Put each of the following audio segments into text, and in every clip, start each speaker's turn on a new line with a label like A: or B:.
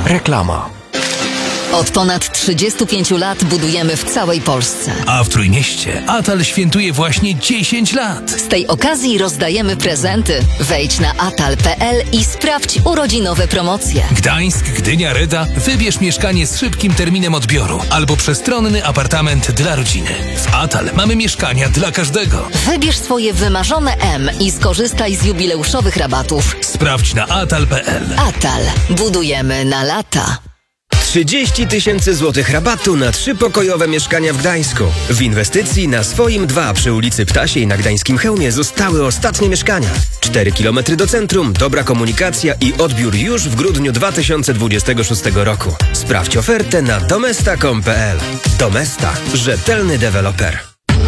A: Reklama.
B: Od ponad 35 lat budujemy w całej Polsce.
C: A w Trójmieście Atal świętuje właśnie 10 lat.
B: Z tej okazji rozdajemy prezenty. Wejdź na atal.pl i sprawdź urodzinowe promocje.
C: Gdańsk, Gdynia, Reda. Wybierz mieszkanie z szybkim terminem odbioru albo przestronny apartament dla rodziny. W Atal mamy mieszkania dla każdego.
B: Wybierz swoje wymarzone M i skorzystaj z jubileuszowych rabatów.
C: Sprawdź na atal.pl.
B: Atal. Budujemy na lata.
D: 30 000 złotych rabatu na 3-pokojowe mieszkania w Gdańsku. W inwestycji na swoim 2 przy ulicy Ptasiej na Gdańskim Chełmie zostały ostatnie mieszkania. 4 km do centrum, dobra komunikacja i odbiór już w grudniu 2026 roku. Sprawdź ofertę na domesta.com.pl. Domesta. Rzetelny deweloper.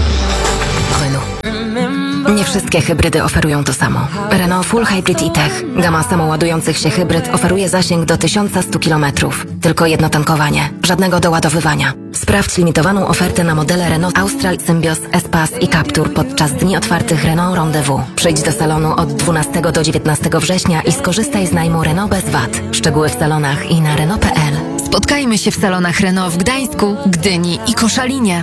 E: Nie wszystkie hybrydy oferują to samo. Renault Full Hybrid e-Tech, gama samoładujących się hybryd, oferuje zasięg do 1100 km. Tylko jedno tankowanie, żadnego doładowywania. Sprawdź limitowaną ofertę na modele Renault Austral, Symbioz, Espace i Captur podczas dni otwartych Renault Rendezvous. Przyjdź do salonu od 12 do 19 września i skorzystaj z najmu Renault bez VAT. Szczegóły w salonach i na Renault.pl.
F: Spotkajmy się w salonach Renault w Gdańsku, Gdyni i Koszalinie.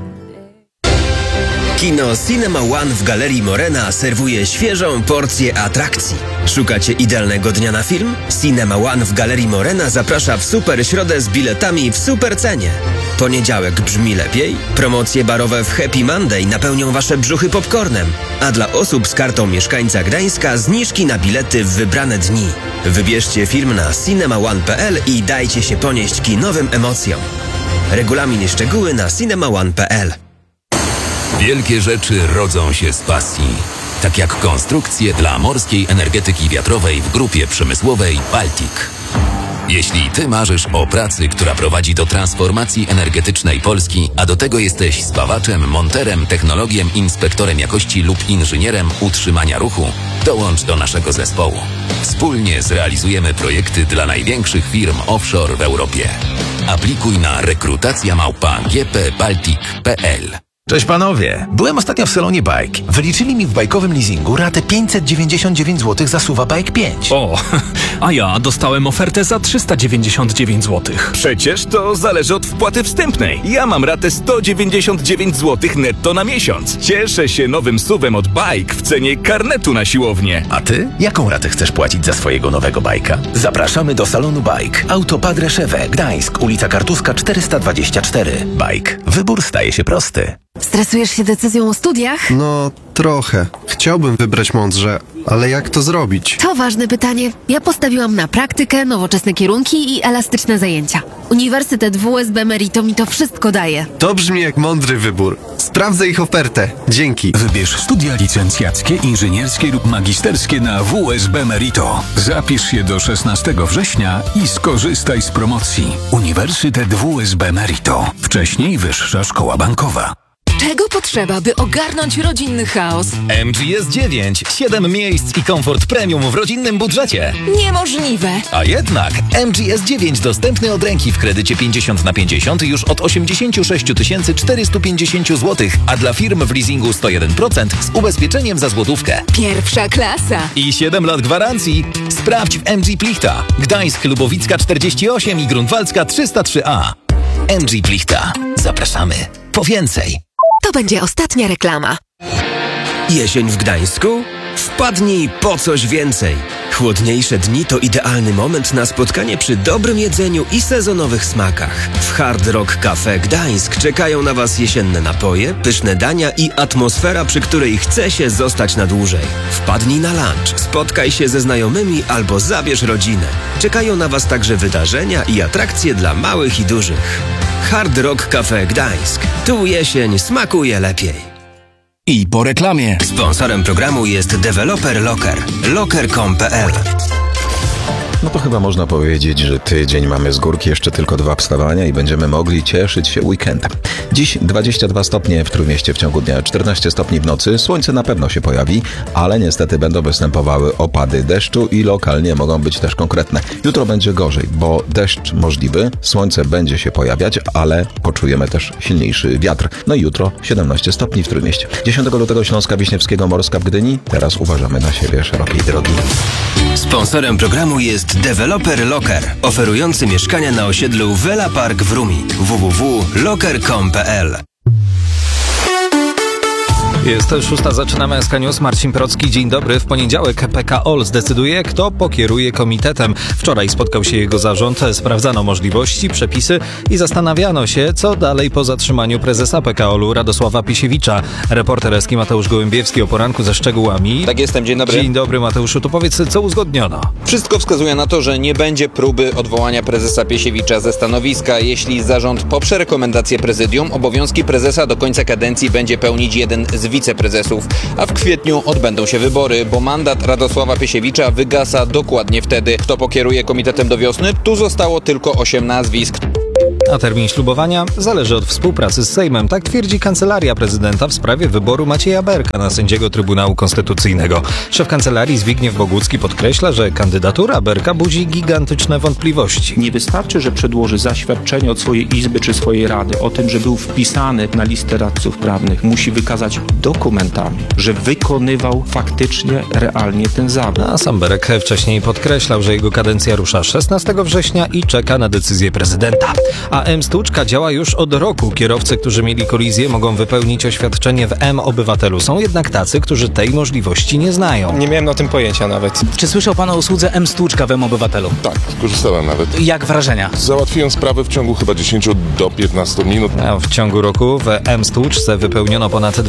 D: Kino Cinema One w Galerii Morena serwuje świeżą porcję atrakcji. Szukacie idealnego dnia na film? Cinema One w Galerii Morena zaprasza w super środę z biletami w super cenie. Poniedziałek brzmi lepiej? Promocje barowe w Happy Monday napełnią wasze brzuchy popcornem. A dla osób z kartą mieszkańca Gdańska zniżki na bilety w wybrane dni. Wybierzcie film na cinemaone.pl i dajcie się ponieść kinowym emocjom. Regulamin i szczegóły na cinemaone.pl.
G: Wielkie rzeczy rodzą się z pasji. Tak jak konstrukcje dla morskiej energetyki wiatrowej w grupie przemysłowej Baltic. Jeśli Ty marzysz o pracy, która prowadzi do transformacji energetycznej Polski, a do tego jesteś spawaczem, monterem, technologiem, inspektorem jakości lub inżynierem utrzymania ruchu, dołącz do naszego zespołu. Wspólnie zrealizujemy projekty dla największych firm offshore w Europie. Aplikuj na rekrutacja@gpbaltic.pl.
H: Cześć panowie, byłem ostatnio w salonie Bike. Wyliczyli mi w bajkowym leasingu ratę 599 zł za SUV-a Bike 5.
I: O, a ja dostałem ofertę za 399 zł.
J: Przecież to zależy od wpłaty wstępnej. Ja mam ratę 199 zł netto na miesiąc. Cieszę się nowym SUV-em od Bike w cenie karnetu na siłownię.
H: A ty? Jaką ratę chcesz płacić za swojego nowego bajka? Zapraszamy do salonu Bike. Auto Padre Szewę, Gdańsk, ulica Kartuska 424. Bike. Wybór staje się prosty.
F: Stresujesz się decyzją o studiach?
K: No, trochę. Chciałbym wybrać mądrze, ale jak to zrobić?
F: To ważne pytanie. Ja postawiłam na praktykę, nowoczesne kierunki i elastyczne zajęcia. Uniwersytet WSB Merito mi to wszystko daje.
K: To brzmi jak mądry wybór. Sprawdzę ich ofertę. Dzięki.
L: Wybierz studia licencjackie, inżynierskie lub magisterskie na WSB Merito. Zapisz się do 16 września i skorzystaj z promocji. Uniwersytet WSB Merito. Wcześniej Wyższa Szkoła Bankowa.
F: Czego potrzeba, by ogarnąć rodzinny chaos?
M: MGS 9. 7 miejsc i komfort premium w rodzinnym budżecie.
F: Niemożliwe.
M: A jednak MGS 9 dostępny od ręki w kredycie 50/50 już od 86 450 zł, a dla firm w leasingu 101% z ubezpieczeniem za złotówkę.
F: Pierwsza klasa.
M: I 7 lat gwarancji. Sprawdź w MG Plichta. Gdańsk, Lubowicka 48 i Grunwaldzka 303A. MG Plichta. Zapraszamy po więcej.
F: To będzie ostatnia reklama.
D: Jesień w Gdańsku? Wpadnij po coś więcej. Chłodniejsze dni to idealny moment na spotkanie przy dobrym jedzeniu i sezonowych smakach. W Hard Rock Cafe Gdańsk czekają na Was jesienne napoje, pyszne dania i atmosfera, przy której chce się zostać na dłużej. Wpadnij na lunch, spotkaj się ze znajomymi albo zabierz rodzinę. Czekają na Was także wydarzenia i atrakcje dla małych i dużych. Hard Rock Cafe Gdańsk. Tu jesień smakuje lepiej.
A: I po reklamie.
D: Sponsorem programu jest deweloper Locker. Locker.com.pl.
N: No to chyba można powiedzieć, że tydzień mamy z górki, jeszcze tylko 2 wstawania i będziemy mogli cieszyć się weekendem. Dziś 22 stopnie w Trójmieście w ciągu dnia, 14 stopni w nocy, słońce na pewno się pojawi, ale niestety będą występowały opady deszczu i lokalnie mogą być też konkretne. Jutro będzie gorzej, bo deszcz możliwy, słońce będzie się pojawiać, ale poczujemy też silniejszy wiatr. No i jutro 17 stopni w Trójmieście. 10 lutego Śląska Wiśniewskiego, Morska w Gdyni. Teraz uważamy na siebie, szerokiej drogi.
D: Sponsorem programu jest Developer Locker, oferujący mieszkania na osiedlu Vela Park w Rumi. www.locker.com.pl.
I: Jest 6, zaczynamy SK News. Marcin Procki, dzień dobry. W poniedziałek PKOL zdecyduje, kto pokieruje komitetem. Wczoraj spotkał się jego zarząd, sprawdzano możliwości, przepisy i zastanawiano się, co dalej po zatrzymaniu prezesa PKOL-u Radosława Pisiewicza. Reporter Eski Mateusz Gołębiewski o poranku ze szczegółami.
O: Tak jestem, dzień dobry.
I: Dzień dobry, Mateuszu. To powiedz, co uzgodniono?
O: Wszystko wskazuje na to, że nie będzie próby odwołania prezesa Pisiewicza ze stanowiska. Jeśli zarząd poprze rekomendację prezydium, obowiązki prezesa do końca kadencji będzie pełnić jeden z wiceprezesów, a w kwietniu odbędą się wybory, bo mandat Radosława Pisiewicza wygasa dokładnie wtedy. Kto pokieruje komitetem do wiosny? Tu zostało tylko 8 nazwisk.
I: A termin ślubowania zależy od współpracy z Sejmem. Tak twierdzi Kancelaria Prezydenta w sprawie wyboru Macieja Berka na sędziego Trybunału Konstytucyjnego. Szef kancelarii Zbigniew Bogucki podkreśla, że kandydatura Berka budzi gigantyczne wątpliwości.
P: Nie wystarczy, że przedłoży zaświadczenie od swojej izby czy swojej rady o tym, że był wpisany na listę radców prawnych. Musi wykazać dokumentami, że wykonywał faktycznie, realnie ten zawód.
I: A sam Berek wcześniej podkreślał, że jego kadencja rusza 16 września i czeka na decyzję prezydenta. A M-Stłuczka działa już od roku. Kierowcy, którzy mieli kolizję, mogą wypełnić oświadczenie w M-Obywatelu. Są jednak tacy, którzy tej możliwości nie znają.
Q: Nie miałem o tym pojęcia nawet.
R: Czy słyszał pan o usłudze M-Stłuczka w M-Obywatelu?
S: Tak, skorzystałem nawet.
R: Jak wrażenia?
S: Załatwiłem sprawę w ciągu chyba 10 do 15 minut.
I: A w ciągu roku w M-Stłuczce wypełniono ponad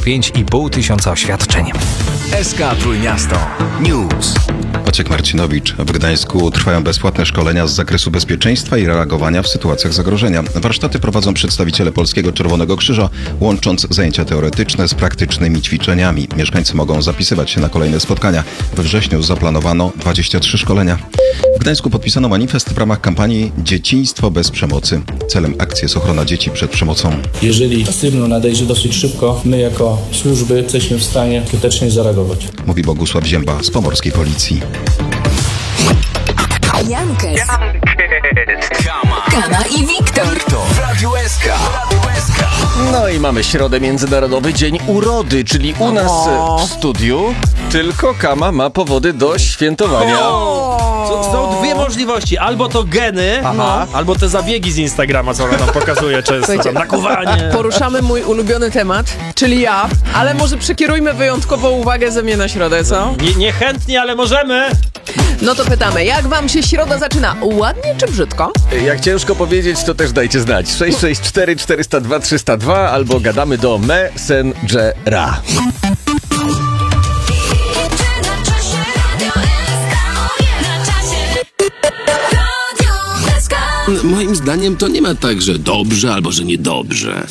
I: 25,5 tysiąca oświadczeń.
A: SK Trójmiasto News.
N: Maciek Marcinowicz. W Gdańsku trwają bezpłatne szkolenia z zakresu bezpieczeństwa i reagowania w sytuacjach zagrożenia. Warsztaty prowadzą przedstawiciele Polskiego Czerwonego Krzyża, łącząc zajęcia teoretyczne z praktycznymi ćwiczeniami. Mieszkańcy mogą zapisywać się na kolejne spotkania. We wrześniu zaplanowano 23 szkolenia. W Gdańsku podpisano manifest w ramach kampanii Dzieciństwo bez przemocy. Celem akcji jest ochrona dzieci przed przemocą.
T: Jeżeli sygnał nadejdzie dosyć szybko, my jako służby jesteśmy w stanie skutecznie zareagować.
N: Mówi Bogusław Zięba z Pomorskiej Policji.
B: Jankes, Kama i Wiktor.
A: W Radiu SK.
U: No i mamy środę, Międzynarodowy Dzień Urody, czyli u nas w studiu tylko Kama ma powody do świętowania.
V: Są dwie możliwości, albo to geny, albo te zabiegi z Instagrama, co ona nam pokazuje często, tam nakuwanie.
W: Poruszamy mój ulubiony temat, czyli ja, ale może przekierujmy wyjątkową uwagę ze mnie na środę, co?
V: Niechętnie, ale możemy.
W: No to pytamy, jak wam się środa zaczyna? Ładnie czy brzydko?
U: Jak ciężko powiedzieć, to też dajcie znać. 664 402 302 albo gadamy do Messengera.
X: Moim zdaniem to nie ma tak, że dobrze albo że niedobrze.